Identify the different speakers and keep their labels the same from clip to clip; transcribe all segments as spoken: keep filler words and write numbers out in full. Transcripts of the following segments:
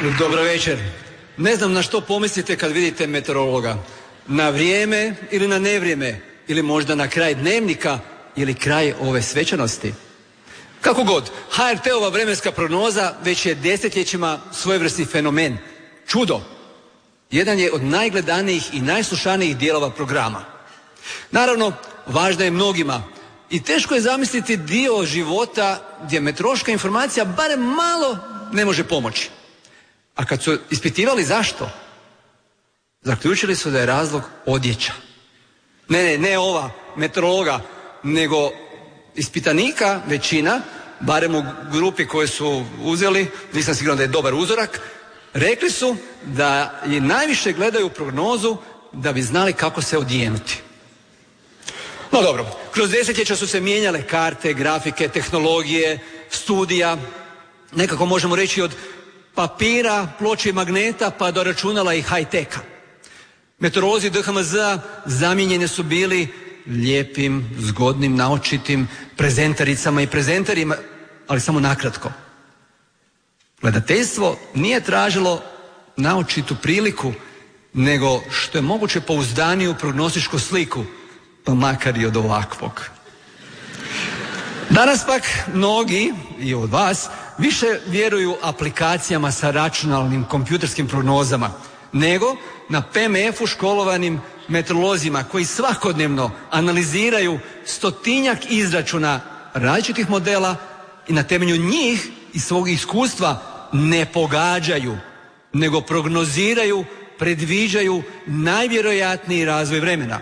Speaker 1: Dobro večer. Ne znam na što pomislite kad vidite meteorologa. Na vrijeme ili na nevrijeme? Ili možda na kraj dnevnika ili kraj ove svečanosti? Kako god, ha er te-ova vremenska prognoza već je desetljećima svojevrsni fenomen. Čudo. Jedan je od najgledanijih i najslušanijih dijelova programa. Naravno, važna je mnogima i teško je zamisliti dio života gdje meteorološka informacija barem malo ne može pomoći. A kad su ispitivali zašto, zaključili su da je razlog odjeća. Ne, ne, ne ova meteorologa, nego ispitanika većina, barem u grupi koju su uzeli, nisam siguran da je dobar uzorak, rekli su da je najviše gledaju prognozu da bi znali kako se odijenuti. No dobro, kroz desetljeća su se mijenjale karte, grafike, tehnologije, studija, nekako možemo reći od papira, ploče i magneta pa do računala i high-teka. Meteorolozi D H M Z-a zamijenjeni su bili lijepim, zgodnim, naočitim prezentaricama i prezentarima, ali samo nakratko. Gledateljstvo nije tražilo naočitu priliku, nego što je moguće pouzdaniju prognostičku sliku, pa makar i od ovakvog. Danas pak mnogi, i od vas, više vjeruju aplikacijama sa računalnim kompjuterskim prognozama, nego na P M F-u školovanim meteorolozima koji svakodnevno analiziraju stotinjak izračuna različitih modela i na temelju njih i svog iskustva ne pogađaju, nego prognoziraju, predviđaju najvjerojatniji razvoj vremena.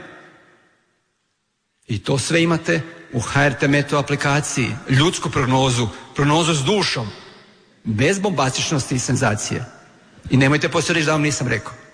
Speaker 1: I to sve imate u ha er te Meteo aplikaciji, ljudsku prognozu, prognozu s dušom, bez bombastičnosti i senzacije. I nemojte poslije reći da vam nisam rekao.